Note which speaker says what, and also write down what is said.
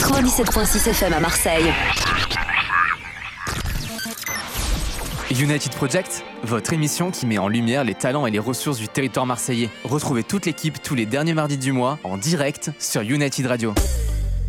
Speaker 1: 97.6 FM à Marseille.
Speaker 2: United Project, votre émission qui met en lumière les talents et les ressources du territoire marseillais. Retrouvez toute l'équipe tous les derniers mardis du mois en direct sur United Radio.